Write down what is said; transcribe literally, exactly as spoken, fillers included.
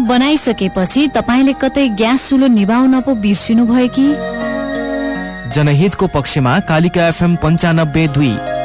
बनाइसकेपछि तपाईले कतै ग्यास चुलो निभाउन पो बिर्सिनु भयो कि? जनहितको पक्षमा कालिका एफएम पन्चानब्बे दुई